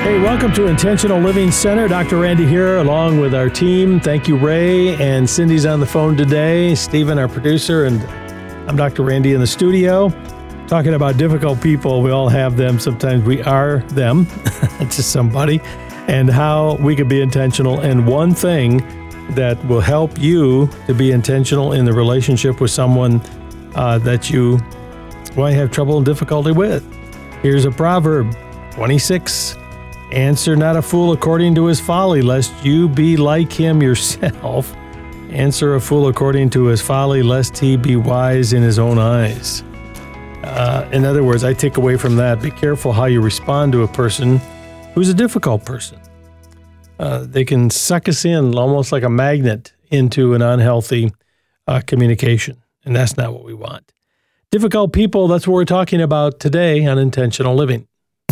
Hey, welcome to Intentional Living Center. Dr. Randy here along with our team. Thank you, Ray. And Cindy's on the phone today. Stephen, our producer, and I'm Dr. Randy in the studio. Talking about difficult people. We all have them. Sometimes we are them to somebody. And how we could be intentional. And one thing that will help you to be intentional in the relationship with someone that you might have trouble and difficulty with. Here's a proverb, 26. Answer not a fool according to his folly, lest you be like him yourself. Answer a fool according to his folly, lest he be wise in his own eyes. In other words, I take away from that, be careful how you respond to a person who's a difficult person. They can suck us in almost like a magnet into an unhealthy communication, and that's not what we want. Difficult people, that's what we're talking about today on Intentional Living.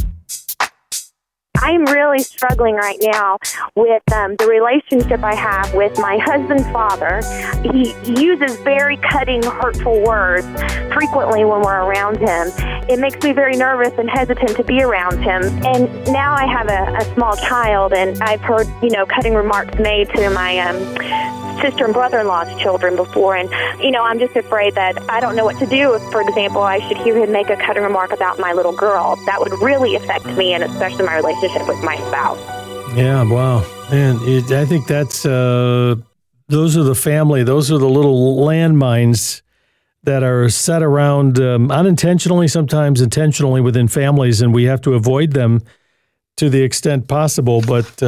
I'm really struggling right now with the relationship I have with my husband's father. He uses very cutting, hurtful words frequently when we're around him. It makes me very nervous and hesitant to be around him. And now I have a small child, and I've heard, cutting remarks made to my sister and brother-in-law's children before, and I'm just afraid that I don't know what to do if, for example, I should hear him make a cutting remark about my little girl. That would really affect me, and especially my relationship with my spouse. Yeah, wow. And I think that's those are the family, those are the little landmines that are set around unintentionally, sometimes intentionally within families, and we have to avoid them to the extent possible. But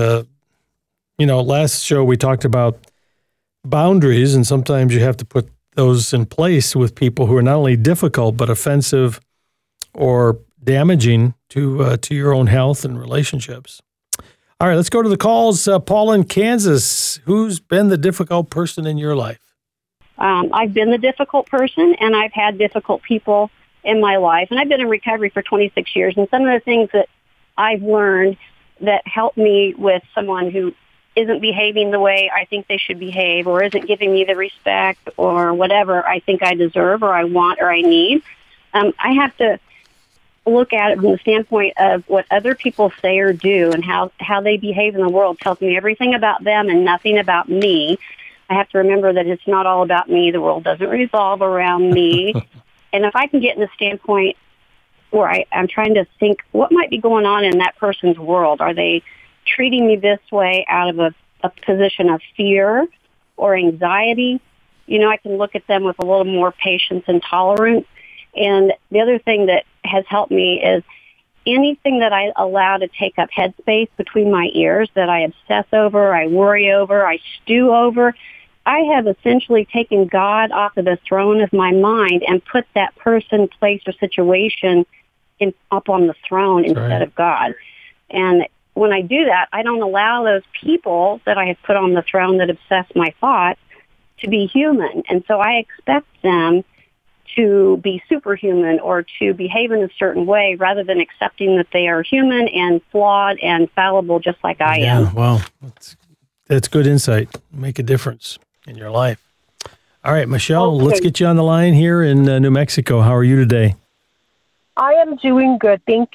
last show we talked about boundaries, and sometimes you have to put those in place with people who are not only difficult but offensive or damaging to your own health and relationships. All right, let's go to the calls. Paul in Kansas, who's been the difficult person in your life? I've been the difficult person, and I've had difficult people in my life, and I've been in recovery for 26 years, and some of the things that I've learned that help me with someone who isn't behaving the way I think they should behave, or isn't giving me the respect or whatever I think I deserve or I want or I need. I have to look at it from the standpoint of what other people say or do, and how they behave in the world tells me everything about them and nothing about me. I have to remember that it's not all about me. The world doesn't revolve around me. And if I can get in the standpoint where I'm trying to think what might be going on in that person's world, are they treating me this way out of a position of fear or anxiety? I can look at them with a little more patience and tolerance. And the other thing that has helped me is anything that I allow to take up headspace between my ears, that I obsess over, I worry over, I stew over, I have essentially taken God off of the throne of my mind and put that person, place, or situation up on the throne instead of God. And when I do that, I don't allow those people that I have put on the throne that obsess my thoughts to be human. And so I expect them to be superhuman or to behave in a certain way rather than accepting that they are human and flawed and fallible just like I am. Yeah, well, that's good insight. Make a difference in your life. All right, Michelle, let's get you on the line here in New Mexico. How are you today? I am doing good. Thank